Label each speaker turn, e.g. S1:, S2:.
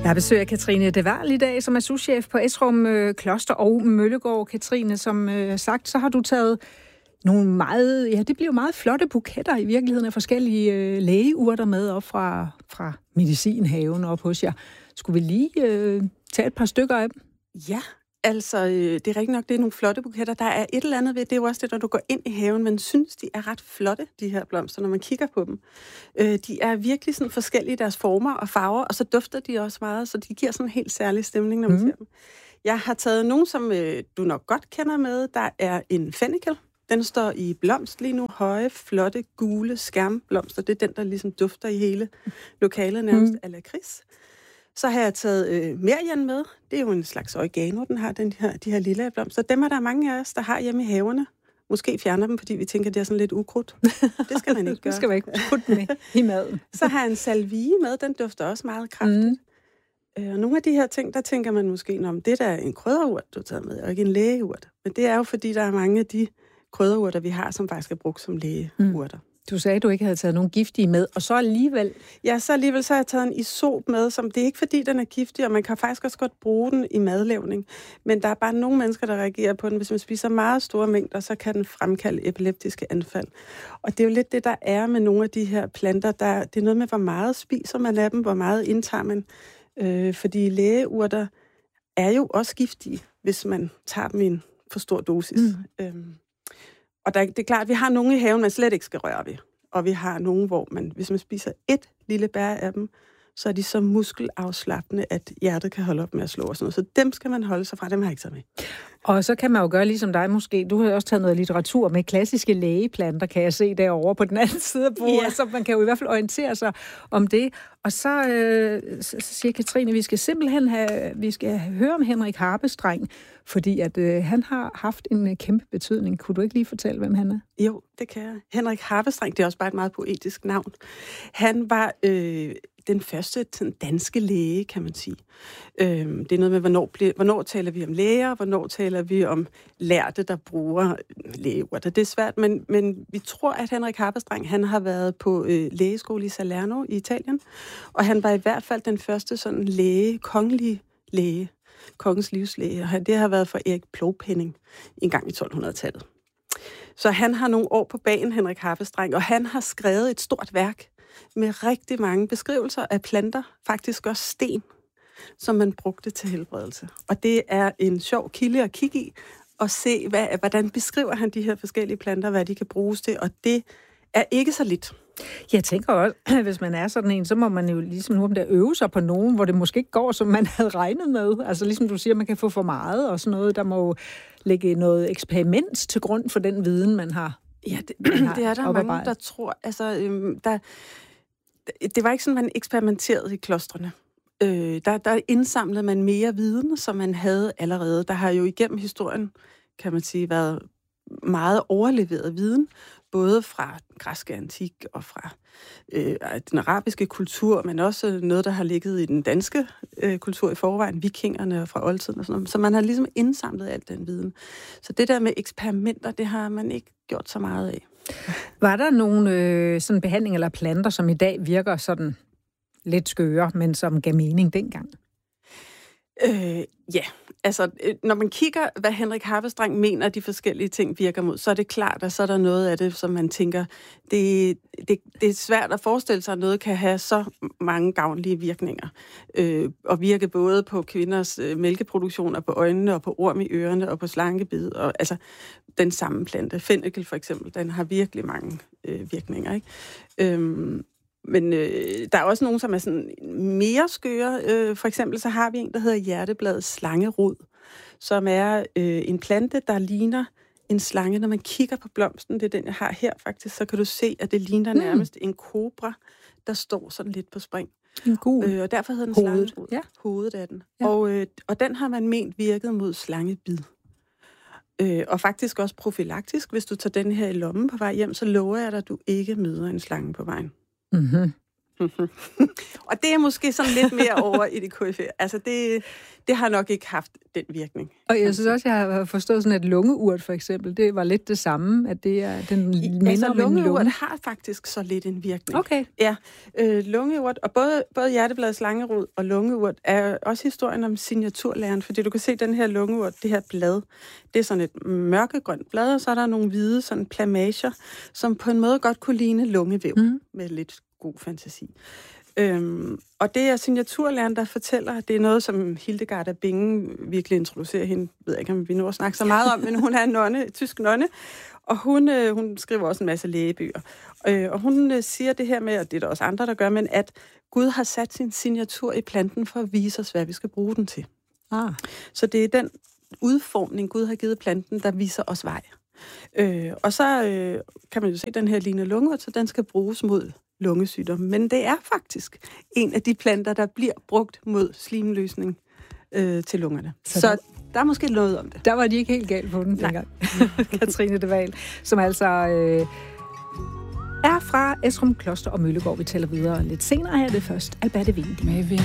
S1: Jeg besøger Katrine De Waal i dag, som er souschef på Esrum Kloster og Møllegård. Katrine, som sagt, så har du taget nogle meget, det bliver meget flotte buketter i virkeligheden af forskellige lægeurter med op fra medicinhaven op hos jer. Skulle vi lige tage et par stykker af dem?
S2: Ja, altså det er rigtig nok, det er nogle flotte buketter. Der er et eller andet ved, det er jo også det, når du går ind i haven, man synes, de er ret flotte, de her blomster, når man kigger på dem. De er virkelig sådan forskellige i deres former og farver, og så dufter de også meget, så de giver sådan en helt særlig stemning, når man ser dem. Jeg har taget nogle, som du nok godt kender med. Der er en fennikel. Den står i blomst lige nu. Høje, flotte, gule skærmblomster. Det er den, der ligesom dufter i hele lokalet, nærmest a lakrids. Så har jeg taget merian med. Det er jo en slags oregano, den har de her lille blomster. Dem er der mange af os, der har hjemme i haverne. Måske fjerner dem, fordi vi tænker, det er sådan lidt ukrudt. Det skal man ikke gøre.
S1: Det skal man ikke putte med i maden.
S2: Så har jeg en salvie med. Den dufter også meget kraftigt. Og nogle af de her ting, der tænker man måske, om det der er en krydderurt, du har taget med, og ikke en lægeurt. Men det er jo, fordi der er mange af de krydderurter, vi har, som faktisk er brugt som lægeurter.
S1: Du sagde, at du ikke havde taget nogen giftige med, og så alligevel...
S2: Ja, så alligevel så har jeg taget en isop med, som det er ikke fordi, den er giftig, og man kan faktisk også godt bruge den i madlavning. Men der er bare nogle mennesker, der reagerer på den. Hvis man spiser meget store mængder, så kan den fremkalde epileptiske anfald. Og det er jo lidt det, der er med nogle af de her planter. Det er noget med, hvor meget spiser man af dem, hvor meget indtager man. Fordi lægeurter er jo også giftige, hvis man tager dem i en for stor dosis. Og det er klart, at vi har nogle i haven, man slet ikke skal røre ved. Og vi har nogle, hvor hvis man spiser et lille bær af dem, så er de så muskelafslappende, at hjertet kan holde op med at slå og sådan noget. Så dem skal man holde sig fra, dem har jeg ikke så med.
S1: Og så kan man jo gøre ligesom dig måske. Du har også taget noget litteratur med klassiske lægeplanter, kan jeg se derovre på den anden side af bordet. Ja. Så man kan jo i hvert fald orientere sig om det. Og så siger Katrine, vi skal simpelthen høre om Henrik Harpestreng, fordi at han har haft en kæmpe betydning. Kunne du ikke lige fortælle, hvem han er?
S2: Jo, det kan jeg. Henrik Harpestreng, det er også bare et meget poetisk navn. Han var den første danske læge, kan man sige. Det er noget med, hvornår taler vi om læger, hvornår taler vi om lærte, der bruger lægeurter. Det er svært, men vi tror, at Henrik Harpestreng, han har været på lægeskole i Salerno i Italien, og han var i hvert fald den første sådan læge, kongelig læge, kongens livslæge, og det har været for Erik Plovpenning en gang i 1200-tallet. Så han har nogle år på bagen, Henrik Harpestreng, og han har skrevet et stort værk med rigtig mange beskrivelser af planter, faktisk også sten, som man brugte til helbredelse. Og det er en sjov kilde at kigge i og se, hvordan beskriver han de her forskellige planter, hvad de kan bruges til, og det er ikke så lidt.
S1: Jeg tænker også, hvis man er sådan en, så må man jo ligesom nu om der øve sig på nogen, hvor det måske ikke går, som man havde regnet med. Altså ligesom du siger, man kan få for meget og sådan noget. Der må lægge noget eksperiment til grund for den viden, man har.
S2: Ja, det er der mange, der tror. Altså, det var ikke sådan, man eksperimenterede i klostrene. Der indsamlede man mere viden, som man havde allerede. Der har jo igennem historien, kan man sige, været meget overleveret viden, både fra den græske antik og fra den arabiske kultur, men også noget, der har ligget i den danske kultur i forvejen, vikingerne og fra oldtiden og sådan noget. Så man har ligesom indsamlet alt den viden. Så det der med eksperimenter, det har man ikke gjort så meget af.
S1: Var der nogle sådan behandling eller planter, som i dag virker sådan lidt skøre, men som gav mening dengang?
S2: Ja, altså når man kigger, hvad Henrik Harpestreng mener, de forskellige ting virker mod, så er det klart, at så er der noget af det, som man tænker, det er svært at forestille sig, at noget kan have så mange gavnlige virkninger. Og virke både på kvinders mælkeproduktion, og på øjnene, og på orm i ørerne, og på slangebid, og altså den samme plante. Fennikel for eksempel, den har virkelig mange virkninger, ikke? Men der er også nogen, som er sådan mere skøre. For eksempel så har vi en, der hedder hjertebladet slangerod, som er en plante, der ligner en slange. Når man kigger på blomsten, det er den, jeg har her faktisk, så kan du se, at det ligner nærmest en kobra, der står sådan lidt på spring.
S1: En gul.
S2: Og derfor hedder den slangerod.
S1: Ja.
S2: Hovedet af den.
S1: Ja.
S2: Og den har man ment virket mod slangebid. Og faktisk også profylaktisk. Hvis du tager den her i lommen på vej hjem, så lover jeg dig, at du ikke møder en slange på vejen.
S1: Mm-hmm.
S2: Og det er måske sådan lidt mere over i det KFR. Altså det har nok ikke haft den virkning.
S1: Og jeg synes også, jeg har forstået sådan, at lungeurt for eksempel, det var lidt det samme, at det er den minder om en lunge.
S2: Lungeurt har faktisk så lidt en virkning.
S1: Okay.
S2: Ja, lungeurt, og både hjertebladets langerod og lungeurt er også historien om signaturlæren, fordi du kan se den her lungeurt, det her blad, det er sådan et mørkegrønt blad, og så er der nogle hvide sådan plamager, som på en måde godt kunne ligne lungevæv med lidt god fantasi. Og det er signaturlæren, der fortæller, det er noget, som Hildegard af Bingen virkelig introducerer hende. Jeg ved ikke, om vi nu snakker så meget om, men hun er en nonne, tysk nonne, og hun skriver også en masse lægebøger. Og hun siger det her med, og det er der også andre, der gør, men at Gud har sat sin signatur i planten for at vise os, hvad vi skal bruge den til. Så det er den udformning, Gud har givet planten, der viser os vej. Og så kan man jo se, den her ligner lungeurt, så den skal bruges mod lungesygdom. Men det er faktisk en af de planter, der bliver brugt mod slimløsning til lungerne. Så der er måske noget om det.
S1: Der var de ikke helt galt på den dengang. Katrine de Waal, som altså er fra Esrum Kloster og Møllegård. Vi taler videre lidt senere her. Det først Alberte Vinding.